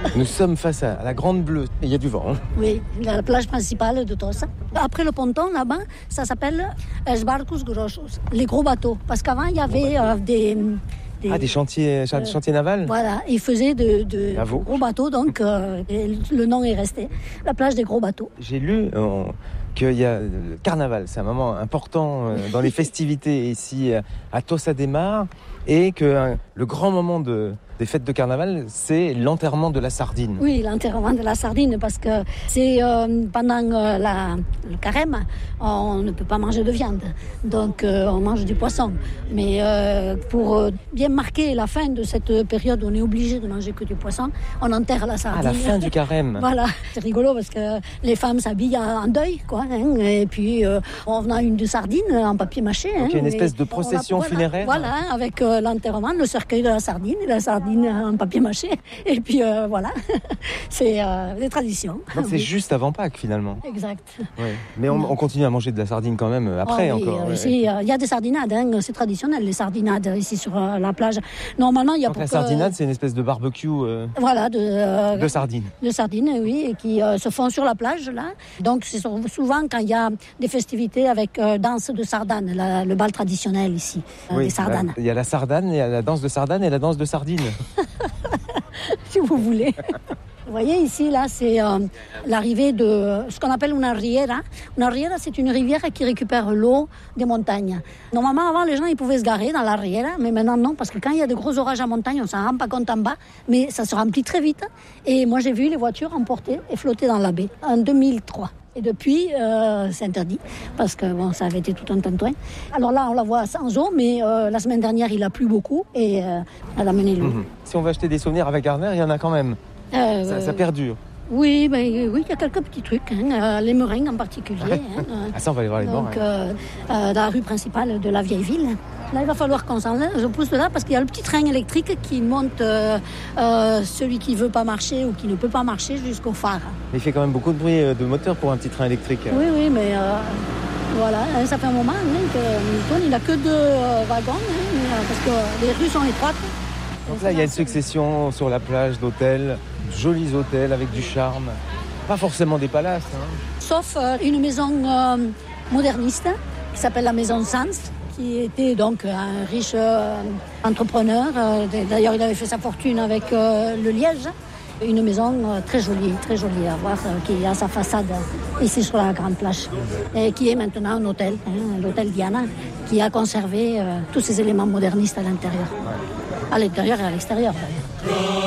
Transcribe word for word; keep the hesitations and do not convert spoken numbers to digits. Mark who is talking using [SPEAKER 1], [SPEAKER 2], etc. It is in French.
[SPEAKER 1] Nous sommes face à la Grande Bleue. Il y a du vent. Hein.
[SPEAKER 2] Oui, la plage principale de Tossa. Après le ponton, là-bas, ça s'appelle Els Barcos Grossos, les gros bateaux. Parce qu'avant, il y avait euh, des...
[SPEAKER 1] Des, ah, des chantiers, euh, chantiers navals.
[SPEAKER 2] Voilà, ils faisaient de, de gros bateaux, donc euh, le nom est resté. La plage des gros bateaux.
[SPEAKER 1] J'ai lu euh, qu'il y a le carnaval, c'est un moment important euh, dans les festivités ici à Tossa de Mar, et que euh, le grand moment de, des fêtes de carnaval, c'est l'enterrement de la sardine.
[SPEAKER 2] Oui, l'enterrement de la sardine, parce que c'est euh, pendant euh, la, le carême, on ne peut pas manger de viande, donc euh, on mange du poisson. Mais euh, pour euh, bien marquer la fin de cette période où on est obligé de manger que du poisson, on enterre la sardine.
[SPEAKER 1] À la fin du carême.
[SPEAKER 2] Voilà, c'est rigolo parce que les femmes s'habillent en deuil, quoi, hein, et puis euh, on a une de sardine en papier mâché.
[SPEAKER 1] Donc
[SPEAKER 2] hein,
[SPEAKER 1] il y a une espèce de procession
[SPEAKER 2] a,
[SPEAKER 1] funéraire.
[SPEAKER 2] Voilà, voilà, avec euh, l'enterrement, le cercueil de la sardine, et la sardine en papier mâché, et puis euh, voilà, c'est euh, des traditions.
[SPEAKER 1] Donc c'est oui. juste avant Pâques finalement.
[SPEAKER 2] Exact.
[SPEAKER 1] Oui. Mais on, on continue à manger de la sardine quand même après
[SPEAKER 2] oh, oui,
[SPEAKER 1] encore.
[SPEAKER 2] Il
[SPEAKER 1] ouais.
[SPEAKER 2] si, euh, y a des sardinades, hein, c'est traditionnel les sardinades ici sur euh, la plage. Normalement il y a.
[SPEAKER 1] Donc
[SPEAKER 2] pour
[SPEAKER 1] la
[SPEAKER 2] que...
[SPEAKER 1] sardinade c'est une espèce de barbecue. Euh,
[SPEAKER 2] voilà de. Euh,
[SPEAKER 1] de sardines.
[SPEAKER 2] De sardines, oui, et qui euh, se font sur la plage là. Donc c'est souvent quand il y a des festivités avec euh, danse de sardane, la, le bal traditionnel ici, euh,
[SPEAKER 1] oui,
[SPEAKER 2] des sardanes.
[SPEAKER 1] Il y a la sardane, il y a la danse de sardane et la danse de sardine.
[SPEAKER 2] Si vous voulez. Vous voyez ici, là, c'est euh, l'arrivée de ce qu'on appelle une riera. Une riera, c'est une rivière qui récupère l'eau des montagnes. Normalement, avant, les gens ils pouvaient se garer dans la riera, mais maintenant, non, parce que quand il y a de gros orages en montagne, on ne s'en rend pas compte en bas, mais ça se remplit très vite. Et moi, j'ai vu les voitures emportées et flotter dans la baie en deux mille trois. Et depuis, euh, c'est interdit, parce que bon, ça avait été tout un tintouin. Alors là, on la voit sans eau, mais euh, la semaine dernière, il a plu beaucoup et euh, elle a mené l'eau.
[SPEAKER 1] Mmh. Si on veut acheter des souvenirs avec Arner, il y en a quand même. Euh, ça, ça perdure.
[SPEAKER 2] Oui, ben, oui, il y a quelques petits trucs, hein, euh, les meringues en particulier. Hein, euh,
[SPEAKER 1] ah ça, on va aller voir les
[SPEAKER 2] donc,
[SPEAKER 1] meringues.
[SPEAKER 2] Euh, euh, dans la rue principale de la vieille ville. Là, il va falloir qu'on s'en je pousse de là parce qu'il y a le petit train électrique qui monte euh, euh, celui qui ne veut pas marcher ou qui ne peut pas marcher jusqu'au phare.
[SPEAKER 1] Il fait quand même beaucoup de bruit de moteur pour un petit train électrique.
[SPEAKER 2] Oui, oui, mais euh, voilà, ça fait un moment hein, que Newton, il n'a que deux euh, wagons, hein, parce que les rues sont étroites.
[SPEAKER 1] Donc là, il y a une succession sur la plage d'hôtels, jolis hôtels avec du charme. Pas forcément des palaces. Hein.
[SPEAKER 2] Sauf euh, une maison euh, moderniste qui s'appelle la maison Sanz, qui était donc un riche euh, entrepreneur. Euh, d'ailleurs, il avait fait sa fortune avec euh, le liège. Une maison euh, très jolie, très jolie à voir, euh, qui a sa façade ici sur la grande plage. Et qui est maintenant un hôtel, hein, l'hôtel Diana, qui a conservé euh, tous ces éléments modernistes à l'intérieur. À l'intérieur et à l'extérieur.